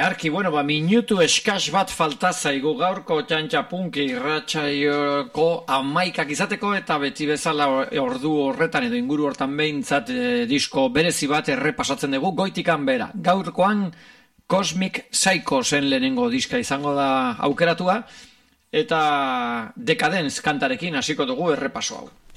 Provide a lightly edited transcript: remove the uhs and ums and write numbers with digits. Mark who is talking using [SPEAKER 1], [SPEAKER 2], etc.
[SPEAKER 1] Arki, minutu eskas bat falta zaigu gaurko txantxapunki irratsaioko 11 izateko eta beti bezala ordu horretan edo inguru hortan behintzat disko berezi bat errepasatzen dugu goitikan bera. Gaurkoan Cosmic Psychosen lehenengo diska izango da aukeratua eta Decadence kantarekin hasiko dugu errepaso hau.